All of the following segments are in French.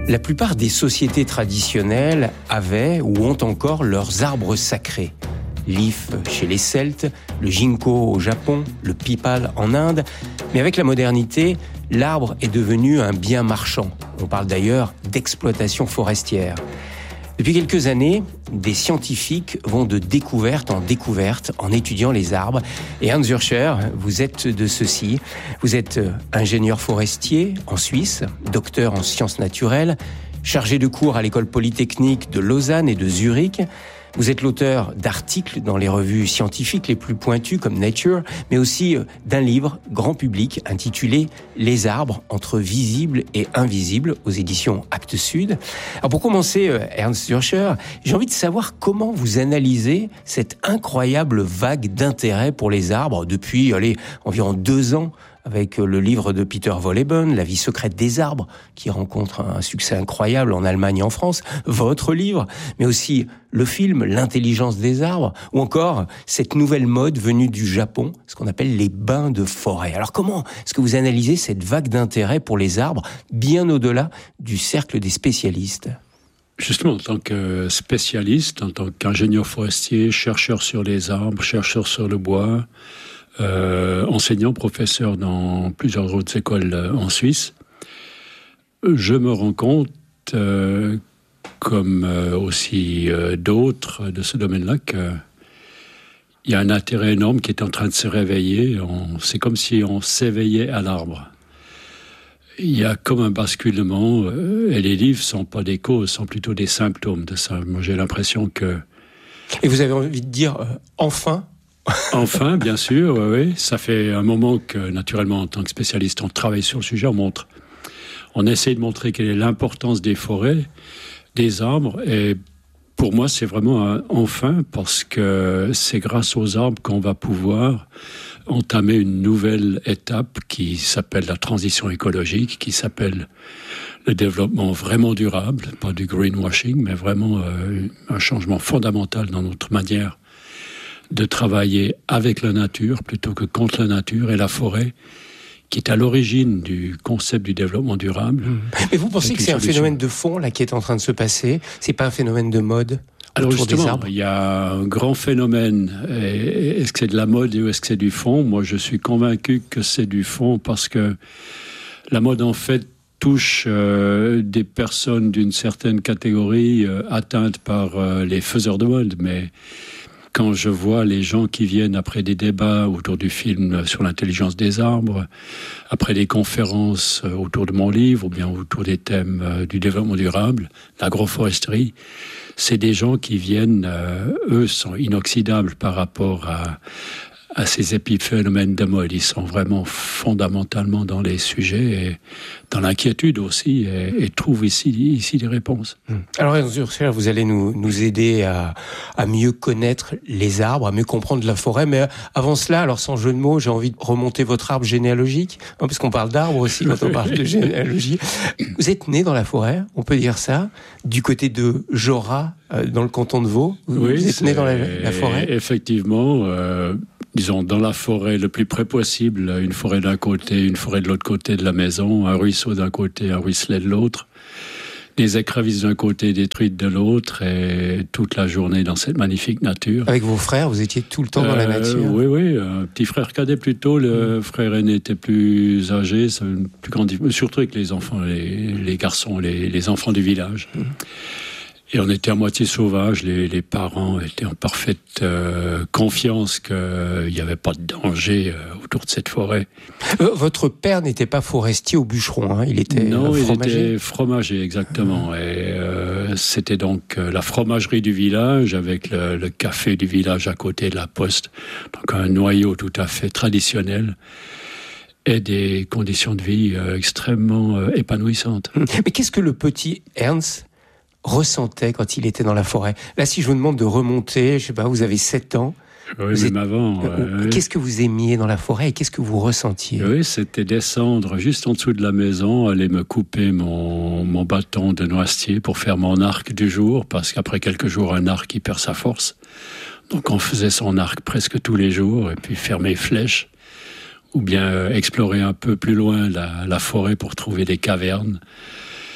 La plupart des sociétés traditionnelles avaient ou ont encore leurs arbres sacrés. L'if chez les Celtes, le ginkgo au Japon, le pipal en Inde. Mais avec la modernité, l'arbre est devenu un bien marchand. On parle d'ailleurs d'exploitation forestière. Depuis quelques années, des scientifiques vont de découverte en découverte en étudiant les arbres. Et Hans Zürcher, vous êtes de ceux-ci. Vous êtes ingénieur forestier en Suisse, docteur en sciences naturelles, chargé de cours à l'école polytechnique de Lausanne et de Zurich. Vous êtes l'auteur d'articles dans les revues scientifiques les plus pointues comme Nature, mais aussi d'un livre grand public intitulé « Les arbres entre visibles et invisibles » aux éditions Actes Sud. Alors pour commencer, Ernst Zürcher, j'ai envie de savoir comment vous analysez cette incroyable vague d'intérêt pour les arbres depuis environ 2 ans, avec le livre de Peter Wohlleben, La vie secrète des arbres, qui rencontre un succès incroyable en Allemagne et en France, votre livre, mais aussi le film L'intelligence des arbres, ou encore cette nouvelle mode venue du Japon, ce qu'on appelle les bains de forêt. Alors comment est-ce que vous analysez cette vague d'intérêt pour les arbres, bien au-delà du cercle des spécialistes ? Justement, en tant que spécialiste, en tant qu'ingénieur forestier, chercheur sur les arbres, chercheur sur le bois, enseignant, professeur dans plusieurs autres écoles en Suisse, je me rends compte, comme aussi d'autres de ce domaine-là, qu'il y a un intérêt énorme qui est en train de se réveiller. C'est comme si on s'éveillait à l'arbre. Il y a comme un basculement, et les livres ne sont pas des causes, sont plutôt des symptômes de ça. Moi, j'ai l'impression que... Et vous avez envie de dire « enfin » ? Enfin, bien sûr, oui. Ça fait un moment que, naturellement, en tant que spécialiste, on travaille sur le sujet, on essaie de montrer quelle est l'importance des forêts, des arbres, et pour moi, c'est vraiment un enfin, parce que c'est grâce aux arbres qu'on va pouvoir entamer une nouvelle étape qui s'appelle la transition écologique, qui s'appelle le développement vraiment durable, pas du greenwashing, mais vraiment un changement fondamental dans notre manière de travailler avec la nature plutôt que contre la nature, et la forêt qui est à l'origine du concept du développement durable. Mais vous pensez que c'est un phénomène de fond là qui est en train de se passer ? C'est pas un phénomène de mode ? Alors justement, il y a un grand phénomène. Est-ce que c'est de la mode ou est-ce que c'est du fond ? Moi, je suis convaincu que c'est du fond, parce que la mode, en fait, touche des personnes d'une certaine catégorie atteintes par les faiseurs de mode, mais quand je vois les gens qui viennent après des débats autour du film sur l'intelligence des arbres, après des conférences autour de mon livre, ou bien autour des thèmes du développement durable, l'agroforesterie, c'est des gens qui viennent, eux, sont inoxydables par rapport à ces épiphénomènes de mode. Ils sont vraiment fondamentalement dans les sujets et dans l'inquiétude aussi, et trouvent ici des réponses. Alors, vous allez nous aider à mieux connaître les arbres, à mieux comprendre la forêt. Mais avant cela, alors sans jeu de mots, j'ai envie de remonter votre arbre généalogique, parce qu'on parle d'arbres aussi quand on parle de généalogie. Vous êtes né dans la forêt, on peut dire ça, du côté de Jorat, dans le canton de Vaud. Vous êtes né dans la forêt ? Effectivement. Disons, dans la forêt le plus près possible, une forêt d'un côté, une forêt de l'autre côté de la maison, un ruisseau d'un côté, un ruisselet de l'autre, des écrevisses d'un côté, des truites de l'autre, et toute la journée dans cette magnifique nature. Avec vos frères, vous étiez tout le temps dans la nature ? Oui, un petit frère cadet plutôt, le frère aîné était plus âgé, c'est une plus grande, surtout avec les enfants, les garçons, les enfants du village. Et on était à moitié sauvages, les parents étaient en parfaite confiance qu'il n'y avait pas de danger autour de cette forêt. Votre père n'était pas forestier ou bûcheron, hein ? Il était fromager. Il était fromager, exactement. Et c'était donc la fromagerie du village, avec le café du village à côté de la poste. Donc un noyau tout à fait traditionnel. Et des conditions de vie extrêmement épanouissantes. Mais qu'est-ce que le petit Ernst ressentait quand il était dans la forêt ? Là, si je vous demande de remonter, je sais pas, vous avez 7 ans. Oui, même avant. Qu'est-ce que vous aimiez dans la forêt et qu'est-ce que vous ressentiez ? Oui, c'était descendre juste en dessous de la maison, aller me couper mon bâton de noisetier pour faire mon arc du jour, parce qu'après quelques jours, un arc, il perd sa force. Donc on faisait son arc presque tous les jours, et puis faire mes flèches, ou bien explorer un peu plus loin la forêt pour trouver des cavernes.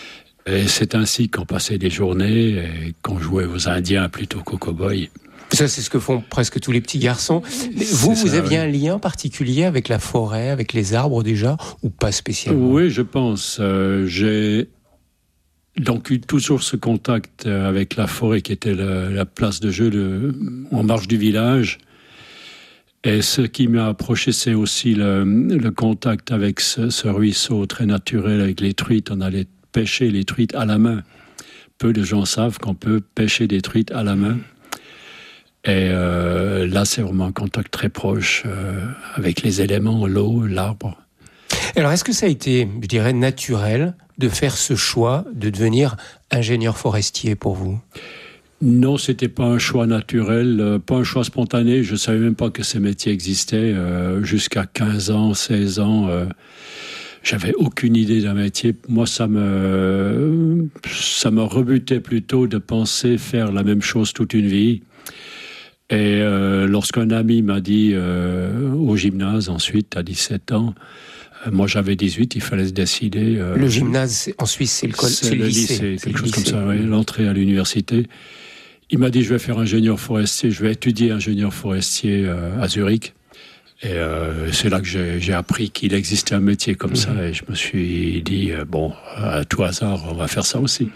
Et c'est ainsi qu'on passait des journées et qu'on jouait aux Indiens plutôt qu'aux cow-boys. Ça, c'est ce que font presque tous les petits garçons. Mais vous aviez un lien particulier avec la forêt, avec les arbres déjà, ou pas spécialement? Oui, je pense. J'ai donc eu toujours ce contact avec la forêt qui était la place de jeu en marge du village. Et ce qui m'a approché, c'est aussi le contact avec ce ruisseau très naturel avec les truites. On allait pêcher les truites à la main. Peu de gens savent qu'on peut pêcher des truites à la main. Et là, c'est vraiment un contact très proche avec les éléments, l'eau, l'arbre. Alors, est-ce que ça a été, je dirais, naturel de faire ce choix de devenir ingénieur forestier pour vous? Non, c'était pas un choix naturel, pas un choix spontané. Je savais même pas que ces métiers existaient. Jusqu'à 15 ans, 16 ans, j'avais aucune idée d'un métier. Moi, ça me rebutait plutôt de penser faire la même chose toute une vie. Et lorsqu'un ami m'a dit au gymnase, ensuite, à 17 ans, moi j'avais 18, il fallait se décider. Le gymnase, en Suisse, c'est le lycée. Quelque chose comme ça, oui, l'entrée à l'université. Il m'a dit, je vais faire ingénieur forestier, je vais étudier ingénieur forestier à Zurich. Et c'est là que j'ai appris qu'il existait un métier comme ça. Et je me suis dit, bon, à tout hasard, on va faire ça aussi.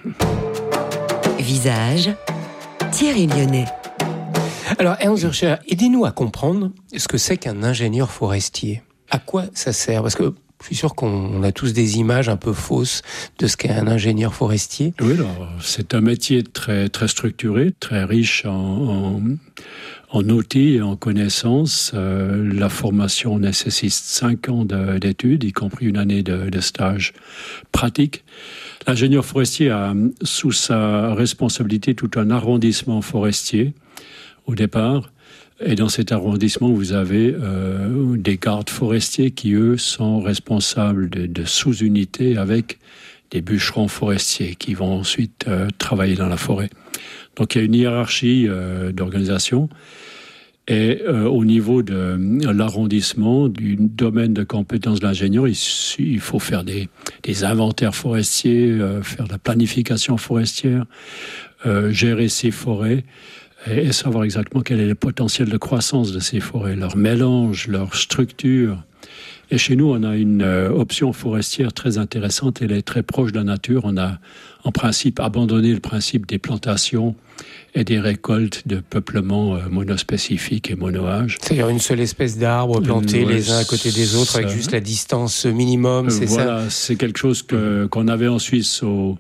Visage, Thierry Lyonnais. Alors, Ernst Zürcher, aidez-nous à comprendre ce que c'est qu'un ingénieur forestier. À quoi ça sert? Parce que je suis sûr qu'on a tous des images un peu fausses de ce qu'est un ingénieur forestier. Oui, alors, c'est un métier très, très structuré, très riche en outils et en connaissances. La formation nécessite 5 ans d'études, y compris une année de stage pratique. L'ingénieur forestier a sous sa responsabilité tout un arrondissement forestier au départ. Et dans cet arrondissement, vous avez des gardes forestiers qui, eux, sont responsables de sous-unités avec des bûcherons forestiers qui vont ensuite travailler dans la forêt. Donc il y a une hiérarchie d'organisation. Et au niveau de l'arrondissement, du domaine de compétences de l'ingénieur, il faut faire des inventaires forestiers, faire de la planification forestière, gérer ses forêts, et savoir exactement quel est le potentiel de croissance de ces forêts, leur mélange, leur structure. Et chez nous, on a une option forestière très intéressante, elle est très proche de la nature. On a en principe abandonné le principe des plantations et des récoltes de peuplement monospécifiques et monoâges. C'est-à-dire une seule espèce d'arbres plantés les uns à côté des autres avec juste la distance minimum, c'est ça? Voilà, c'est quelque chose qu'on avait en Suisse au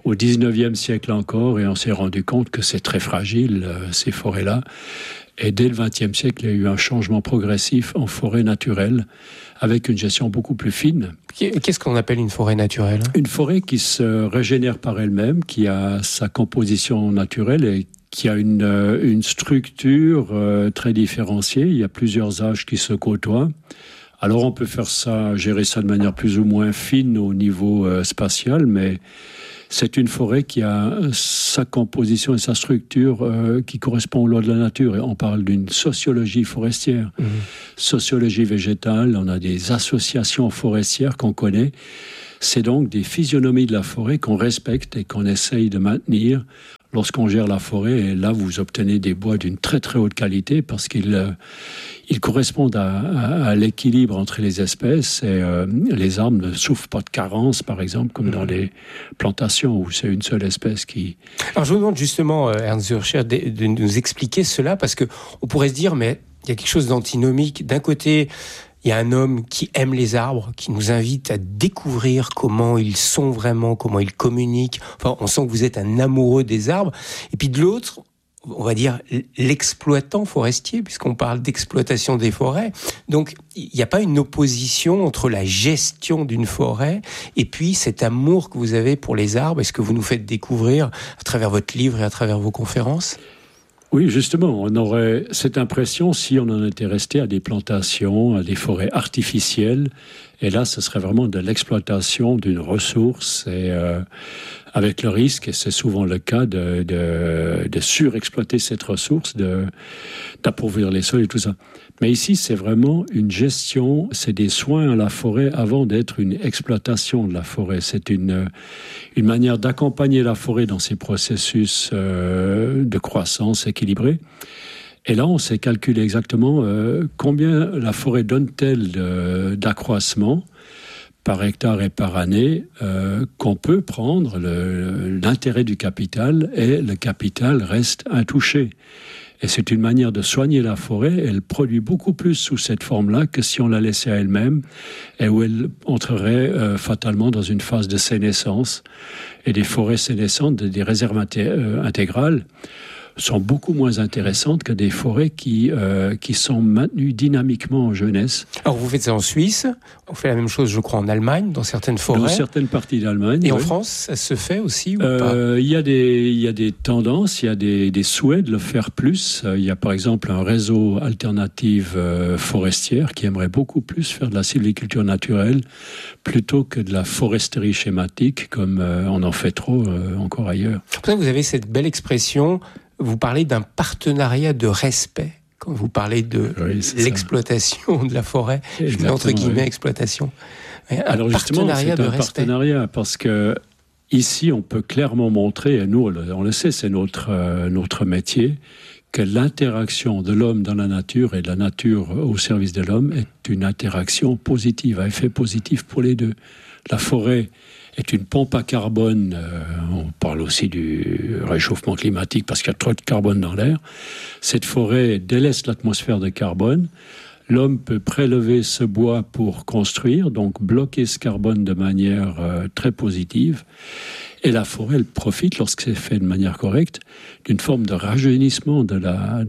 19e siècle encore, et on s'est rendu compte que c'est très fragile, ces forêts-là. Et dès le 20e siècle, il y a eu un changement progressif en forêt naturelle, avec une gestion beaucoup plus fine. Qu'est-ce qu'on appelle une forêt naturelle? Une forêt qui se régénère par elle-même, qui a sa composition naturelle et qui a une structure très différenciée. Il y a plusieurs âges qui se côtoient. Alors on peut faire ça, gérer ça de manière plus ou moins fine au niveau spatial, mais c'est une forêt qui a sa composition et sa structure qui correspond aux lois de la nature. Et on parle d'une sociologie forestière, sociologie végétale. On a des associations forestières qu'on connaît. C'est donc des physionomies de la forêt qu'on respecte et qu'on essaye de maintenir lorsqu'on gère la forêt. Et là, vous obtenez des bois d'une très très haute qualité parce qu'ils correspondent à l'équilibre entre les espèces. Et les arbres ne souffrent pas de carence, par exemple, comme dans les plantations où c'est une seule espèce qui... Alors je vous demande justement, Ernst Zürcher, de nous expliquer cela, parce qu'on pourrait se dire, mais il y a quelque chose d'antinomique. D'un côté, il y a un homme qui aime les arbres, qui nous invite à découvrir comment ils sont vraiment, comment ils communiquent. Enfin, on sent que vous êtes un amoureux des arbres. Et puis de l'autre, on va dire l'exploitant forestier, puisqu'on parle d'exploitation des forêts. Donc, il n'y a pas une opposition entre la gestion d'une forêt et puis cet amour que vous avez pour les arbres et ce que vous nous faites découvrir à travers votre livre et à travers vos conférences? Oui, justement, on aurait cette impression si on en était resté à des plantations, à des forêts artificielles, Et là, ce serait vraiment de l'exploitation d'une ressource et avec le risque, et c'est souvent le cas, de surexploiter cette ressource, d'appauvrir les sols et tout ça. Mais ici, c'est vraiment une gestion, c'est des soins à la forêt avant d'être une exploitation de la forêt. C'est une manière d'accompagner la forêt dans ses processus de croissance équilibrés. Et là, on s'est calculé exactement combien la forêt donne-t-elle d'accroissement par hectare et par année, qu'on peut prendre l'intérêt du capital, et le capital reste intouché. Et c'est une manière de soigner la forêt. Elle produit beaucoup plus sous cette forme-là que si on la laissait à elle-même, et où elle entrerait fatalement dans une phase de sénescence. Et des forêts sénescentes, des réserves intégrales, sont beaucoup moins intéressantes que des forêts qui sont maintenues dynamiquement en jeunesse. Alors vous faites ça en Suisse, on fait la même chose je crois en Allemagne, dans certaines forêts. Dans certaines parties d'Allemagne. Et en France, ça se fait aussi ou pas ? Il y a des tendances, il y a des souhaits de le faire plus. Il y a par exemple un réseau alternative forestière qui aimerait beaucoup plus faire de la sylviculture naturelle plutôt que de la foresterie schématique comme on en fait trop encore ailleurs. C'est pour ça que vous avez cette belle expression. Vous parlez d'un partenariat de respect quand vous parlez de l'exploitation de la forêt. Je mets entre guillemets exploitation. Alors justement, c'est un partenariat parce que ici, on peut clairement montrer, et nous, on le sait, c'est notre métier, que l'interaction de l'homme dans la nature et de la nature au service de l'homme est une interaction positive, à effet positif pour les deux. La forêt est une pompe à carbone. On parle aussi du réchauffement climatique parce qu'il y a trop de carbone dans l'air. Cette forêt délaisse l'atmosphère de carbone. L'homme peut prélever ce bois pour construire, donc bloquer ce carbone de manière très positive. Et la forêt, elle profite, lorsque c'est fait de manière correcte, d'une forme de rajeunissement de la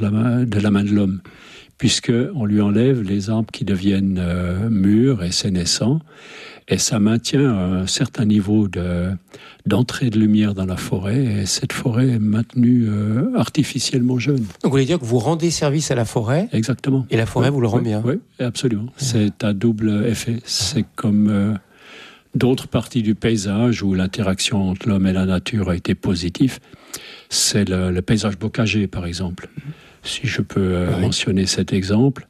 main de l'homme, puisqu'on lui enlève les arbres qui deviennent mûrs et sénescents. Et ça maintient un certain niveau d'entrée de lumière dans la forêt. Et cette forêt est maintenue artificiellement jeune. Donc vous voulez dire que vous rendez service à la forêt ? Exactement. Et la forêt vous le rend bien ? Oui, absolument. C'est à double effet. C'est comme d'autres parties du paysage où l'interaction entre l'homme et la nature a été positive. C'est le paysage bocager, par exemple. Si je peux mentionner cet exemple.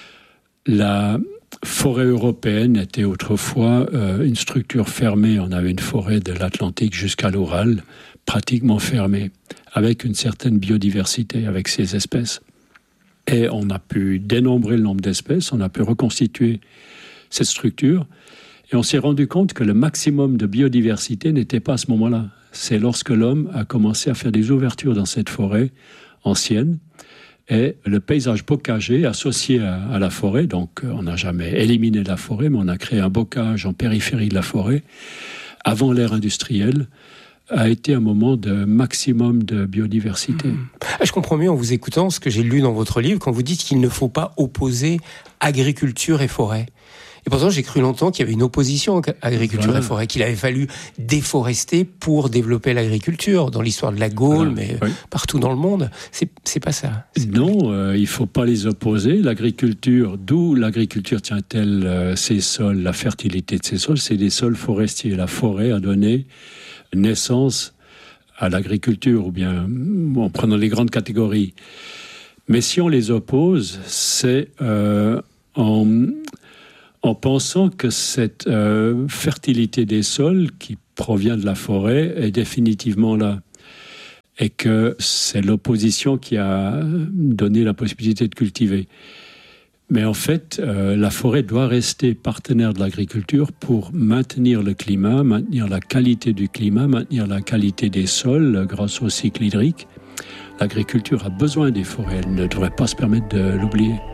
La forêt européenne était autrefois une structure fermée. On avait une forêt de l'Atlantique jusqu'à l'Oural, pratiquement fermée, avec une certaine biodiversité, avec ces espèces. Et on a pu dénombrer le nombre d'espèces, on a pu reconstituer cette structure, et on s'est rendu compte que le maximum de biodiversité n'était pas à ce moment-là. C'est lorsque l'homme a commencé à faire des ouvertures dans cette forêt ancienne, et le paysage bocager associé à la forêt, donc on n'a jamais éliminé la forêt, mais on a créé un bocage en périphérie de la forêt, avant l'ère industrielle, a été un moment de maximum de biodiversité. Je comprends mieux en vous écoutant ce que j'ai lu dans votre livre, quand vous dites qu'il ne faut pas opposer agriculture et forêt. Et pourtant, j'ai cru longtemps qu'il y avait une opposition agriculture et forêt, qu'il avait fallu déforester pour développer l'agriculture, dans l'histoire de la Gaule, mais partout dans le monde. C'est pas ça. Non, il ne faut pas les opposer. L'agriculture, d'où l'agriculture tient-elle ses sols, la fertilité de ces sols, c'est des sols forestiers. La forêt a donné naissance à l'agriculture, ou bien en prenant les grandes catégories. Mais si on les oppose, c'est en pensant que cette fertilité des sols qui provient de la forêt est définitivement là. Et que c'est l'opposition qui a donné la possibilité de cultiver. Mais en fait, la forêt doit rester partenaire de l'agriculture pour maintenir le climat, maintenir la qualité du climat, maintenir la qualité des sols grâce au cycle hydrique. L'agriculture a besoin des forêts, elle ne devrait pas se permettre de l'oublier.